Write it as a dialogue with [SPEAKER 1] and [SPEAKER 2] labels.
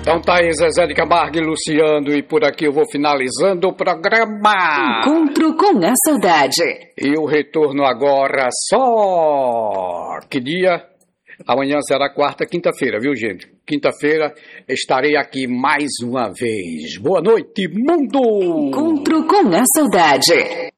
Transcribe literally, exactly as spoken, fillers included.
[SPEAKER 1] Então tá aí, Zezé de Camargo e Luciano, e por aqui eu vou finalizando o programa.
[SPEAKER 2] Encontro com a Saudade.
[SPEAKER 1] E o retorno agora só... Que dia? Amanhã será quarta, quinta-feira, viu, gente? Quinta-feira estarei aqui mais uma vez. Boa noite, mundo!
[SPEAKER 2] Encontro com a Saudade.